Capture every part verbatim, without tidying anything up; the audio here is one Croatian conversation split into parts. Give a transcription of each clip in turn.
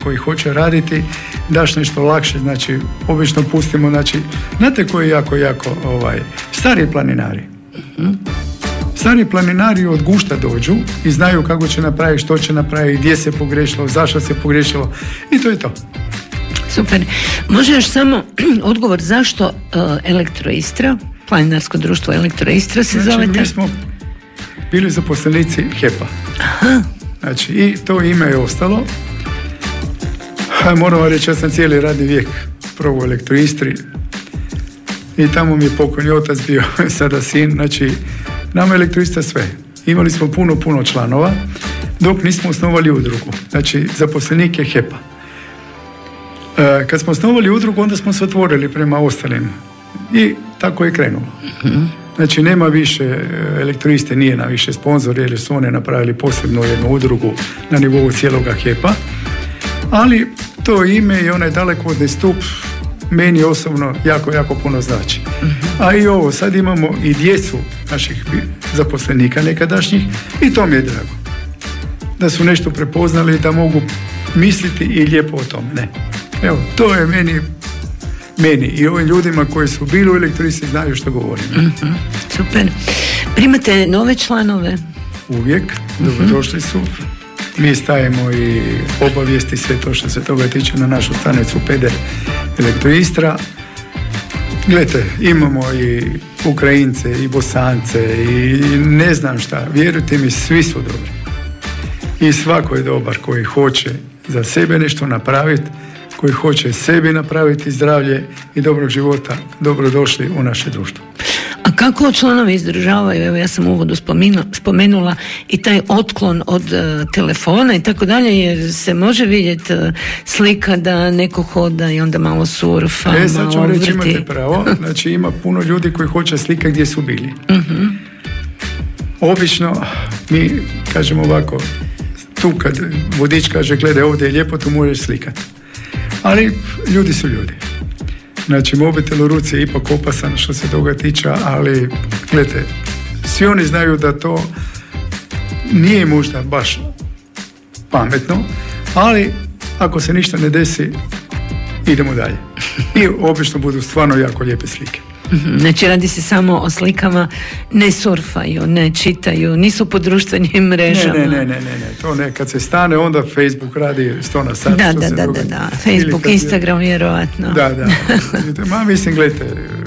koji hoće raditi, daš nešto lakše, znači obično pustimo, znači, znate koji je jako, jako ovaj, stari planinari. Mm-hmm. Stari planinari od gušta dođu i znaju kako će napraviti, što će napraviti, gdje se pogrešilo, zašto se pogrešilo i to je to. Super. Može još samo odgovor zašto uh, Elektroistra, planinarsko društvo Elektroistra se znači, zove tako? Mi smo bili zaposlenici H E P-a. Aha. Znači, i to ime je ostalo. Moram vam reći, ja sam cijeli radni vijek probao u Elektroistri i tamo mi je pokojni otac bio, sada sin. Znači, nama je Elektroistra sve. Imali smo puno, puno članova, dok nismo osnovali udrugu. Znači, zaposlenike H E P-a. E, kad smo osnovali udrugu, onda smo se otvorili prema ostalim. I tako je krenulo. Mm-hmm. Znači, nema više, Elektroiste nije na više sponzor, jer su one napravili posebnu jednu udrugu na nivou cijeloga H E P-a. Ali to ime i onaj dalekovodni stup meni osobno jako, jako puno znači. Mm-hmm. A i ovo, sad imamo i djecu naših zaposlenika nekadašnjih i to mi je drago. Da su nešto prepoznali, da mogu misliti i lijepo o tome. Ne. Evo, to je meni meni i ovim ljudima koji su bili u Elektristi znaju što govorim. Mm-hmm. Super. Primate nove članove? Uvijek. Dobrodošli su. Mi stavimo i obavijesti, sve to što se toga tiče na našu stranicu Peder Elektroistra. Gledajte, imamo i Ukrajince i Bosance i ne znam šta. Vjerujte mi, svi su dobri. I svako je dobar koji hoće za sebe nešto napraviti, koji hoće sebi napraviti zdravlje i dobrog života. Dobrodošli u naše društvo. A kako članovi izdržavaju, evo ja sam u uvodu spomenula i taj otklon od uh, telefona i tako dalje, jer se može vidjeti uh, slika da neko hoda i onda malo surfa, e, sad ću malo reći, vrti. imate pravo, znači ima puno ljudi koji hoće slika gdje su bili. Uh-huh. Obično mi kažemo ovako, tu kad vodič kaže gledaj ovdje je lijepo, tu možeš slikati. Ali ljudi su ljudi. Znači, mobitel u ruci je ipak opasan što se toga tiče, ali gledajte, svi oni znaju da to nije možda baš pametno, ali ako se ništa ne desi, idemo dalje. I obično budu stvarno jako lijepe slike. Znači, radi se samo o slikama, ne surfaju, ne čitaju, nisu po društvenim mrežama. Ne, ne, ne, ne, ne, to ne. Kad se stane, onda Facebook radi sto na sat. Da, da, da, da, da. Facebook, Instagram, vjerojatno. Da, da. Ma, mislim, gledajte.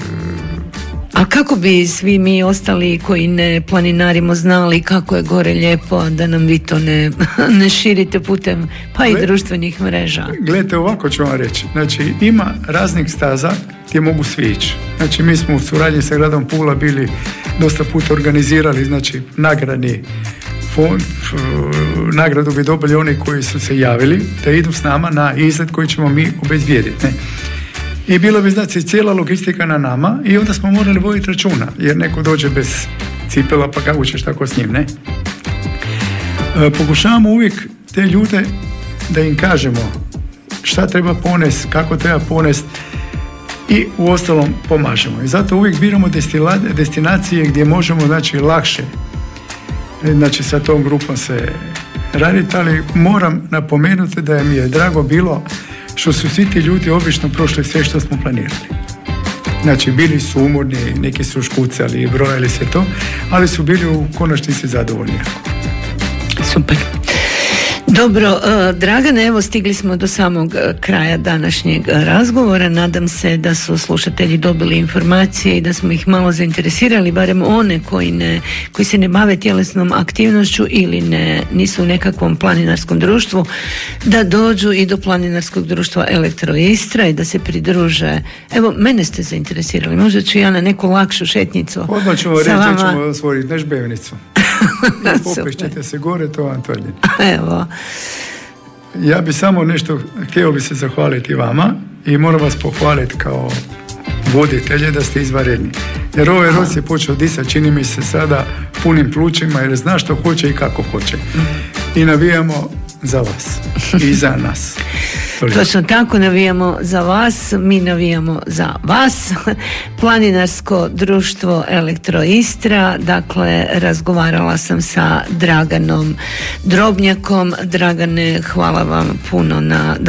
A kako bi svi mi ostali koji ne planinarimo znali kako je gore lijepo, da nam vi to ne, ne širite putem pa i Gled, društvenih mreža? Gledajte, ovako ću vam reći. Znači, ima raznih staza gdje mogu svi ići. Znači, mi smo u suradnji sa gradom Pula bili dosta puta organizirali, znači, nagradni fond, nagradu bi dobili oni koji su se javili, da idu s nama na izlet koji ćemo mi obezbijediti, ne? I bilo bi, znači, cijela logistika na nama i onda smo morali voditi računa, jer neko dođe bez cipela, pa kako ćeš tako s njim, ne? E, pokušavamo uvijek te ljude da im kažemo šta treba ponest, kako treba ponest i u ostalom pomažemo. I zato uvijek biramo destinacije gdje možemo, znači, lakše, znači, sa tom grupom se raditi, ali moram napomenuti da mi je drago bilo što su svi ti ljudi obično prošli sve što smo planirali. Znači, bili su umorni, neki su škucali i brojali se to, ali su bili u konačnici zadovoljni. Super. Dobro, Dragane, evo stigli smo do samog kraja današnjeg razgovora. Nadam se da su slušatelji dobili informacije i da smo ih malo zainteresirali, barem one koji, ne, koji se ne bave tjelesnom aktivnošću ili ne, nisu u nekakvom planinarskom društvu, da dođu i do planinarskog društva Elektroistra i da se pridruže. Evo, mene ste zainteresirali, možda ću ja na neku lakšu šetnicu. Odmah ćemo reći da ćemo osvojiti nežbevnicu. Popišćete se gore, to vam tvrdim. Evo. Ja bi samo nešto, htio bi se zahvaliti vama i moram vas pohvaliti kao voditelje da ste izvanredni. Jer ovaj Roc je počeo disati, čini mi se sada punim plućima, jer zna što hoće i kako hoće. I navijamo za vas i za nas. Točno tako, navijamo za vas, mi navijamo za vas. Planinarsko društvo Elektroistra, dakle, razgovarala sam sa Draganom Drobnjakom. Dragane, hvala vam puno na